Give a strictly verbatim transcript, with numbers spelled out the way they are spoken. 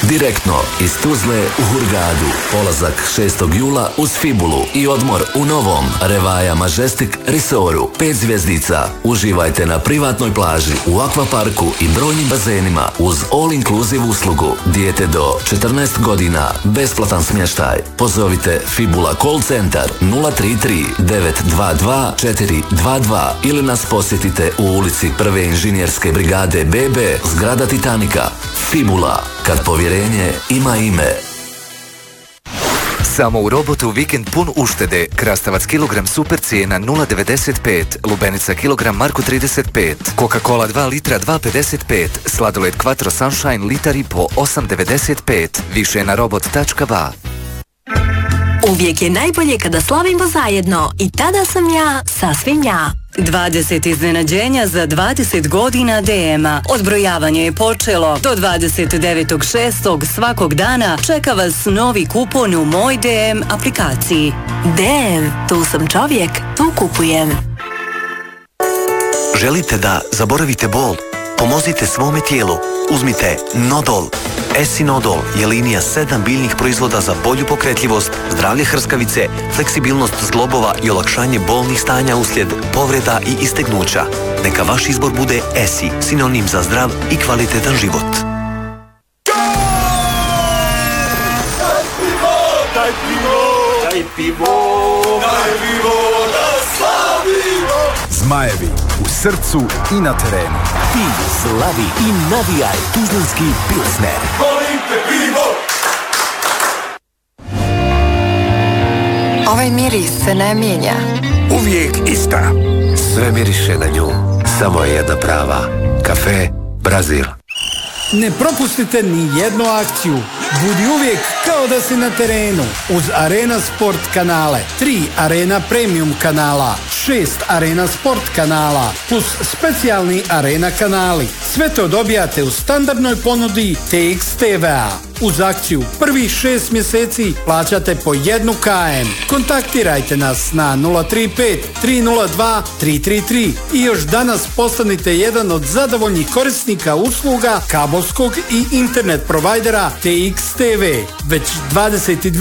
Direktno iz Tuzle u Hurgadu. Polazak šestog jula uz Fibulu i odmor u novom Revaja Majestic Resortu. Pet zvjezdica. Uživajte na privatnoj plaži, u akvaparku i brojnim bazenima uz all-inclusive uslugu. Dijete do četrnaest godina. Besplatan smještaj. Pozovite Fibula call centar nula tri tri devet dva dva četiri dva dva ili nas posjetite u ulici Prve inženjerske brigade B B, zgrada Titanika. Fibula, kad povjerenje ima ime. Samo u Robotu vikend pun uštede. Krastavac kilogram super cijena nula devedeset pet, lubenica kilogram Marko trideset pet, Coca-Cola dva litra dva pedeset pet, sladoled Quattro Sunshine litar i po osam devedeset pet. Više na robot tačka ba. Uvijek je najbolje kada slavimo zajedno i tada sam ja sasvim ja. dvadeset iznenađenja za dvadeset godina D M-a. Odbrojavanje je počelo. Do dvadeset devetog šestog svakog dana čeka vas novi kupon u Moj D M aplikaciji. D M, tu sam čovjek, tu kupujem. Želite da zaboravite bol? Pomozite svome tijelu. Uzmite Nodol. Esinodol je linija sedam biljnih proizvoda za bolju pokretljivost, zdravlje hrskavice, fleksibilnost zglobova i olakšanje bolnih stanja uslijed povreda i istegnuća. Neka vaš izbor bude Esi, sinonim za zdrav i kvalitetan život. Daj pivo, daj pivo, daj pivo da slavimo. Zmajevi u srcu i na terenu. Ti slavi i navijaj tuzlanski Pilsner. Molim te pivo. Ovaj miris se ne mijenja. Uvijek ista. Sve miriše na nju. Samo je jedna prava. Kafe Brazil. Ne propustite ni jednu akciju. Budi uvijek kao da si na terenu. Uz Arena Sport kanale, tri Arena Premium kanala, šest Arena Sport kanala, plus specijalni Arena kanali. Sve to dobijate u standardnoj ponudi T X T V-a. Uz akciju prvih šest mjeseci plaćate po jednu K M. Kontaktirajte nas na nula tri pet tri nula dva tri tri tri i još danas postanite jedan od zadovoljnih korisnika usluga kabelskog i internet provajdera T X T V. Već dvadeset dvije